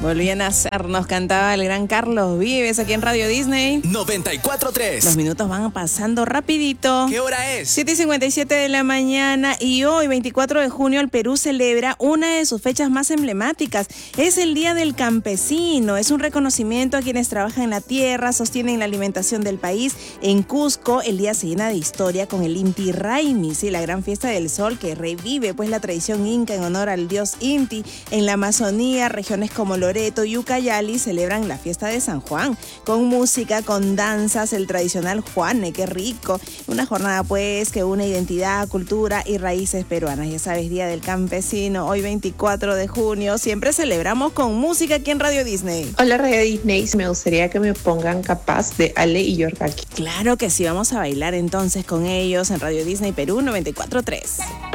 Volví a nacer, nos cantaba el gran Carlos Vives aquí en Radio Disney. 94.3. Los minutos van pasando rapidito. ¿Qué hora es? 7:57 de la mañana y hoy, 24 de junio, el Perú celebra una de sus fechas más emblemáticas. Es el Día del Campesino. Es un reconocimiento a quienes trabajan en la tierra, sostienen la alimentación del país. En Cusco, el día se llena de historia con el Inti Raymi, ¿sí? La gran fiesta del sol que revive pues la tradición inca en honor al dios Inti. En la Amazonía, regiones como Loreto y Ucayali celebran la fiesta de San Juan con música, con danzas, el tradicional Juane, qué rico. Una jornada pues que une identidad, cultura y raíces peruanas. Ya sabes, Día del Campesino, hoy 24 de junio. Siempre celebramos con música aquí en Radio Disney. Hola Radio Disney, me gustaría que me pongan Capaz de Ale y Yorgaki. Claro que sí, vamos a bailar entonces con ellos en Radio Disney Perú 94.3.